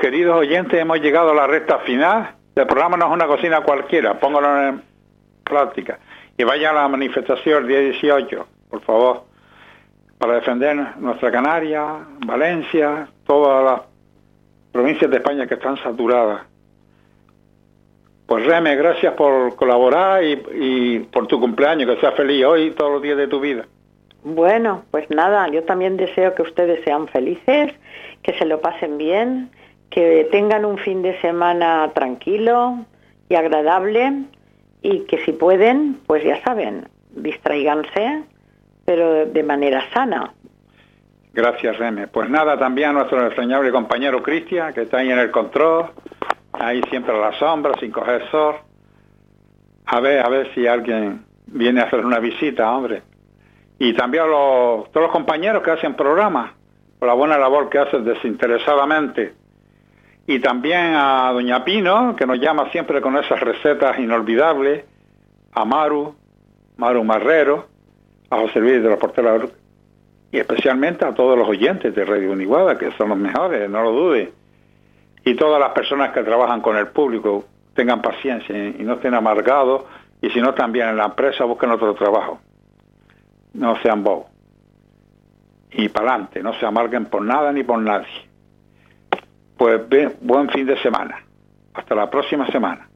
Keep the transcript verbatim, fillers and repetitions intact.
queridos oyentes, hemos llegado a la recta final. El programa no es una cocina cualquiera, póngalo en práctica. Y vaya a la manifestación el día dieciocho, por favor, para defender nuestra Canarias, Valencia, todas las provincias de España que están saturadas. Pues Reme, gracias por colaborar y, y por tu cumpleaños, que seas feliz hoy y todos los días de tu vida. Bueno, pues nada, yo también deseo que ustedes sean felices, que se lo pasen bien, que tengan un fin de semana tranquilo y agradable y que si pueden, pues ya saben, distráiganse, pero de manera sana. Gracias, Reme. Pues nada, también a nuestro entrañable compañero Cristian, que está ahí en el control, ahí siempre a la sombra, sin coger sol. A ver, a ver si alguien viene a hacer una visita, hombre. Y también a los, todos los compañeros que hacen programas, por la buena labor que hacen desinteresadamente. Y también a doña Pino, que nos llama siempre con esas recetas inolvidables, a Maru, Maru Marrero, a José Luis de los Porteros, y especialmente a todos los oyentes de Radio Uniguada, que son los mejores, no lo dude. Y todas las personas que trabajan con el público, tengan paciencia y no estén amargados, y si no también en la empresa busquen otro trabajo. No sean bobos. Y para adelante, no se amarguen por nada ni por nadie. Pues bien, buen fin de semana. Hasta la próxima semana.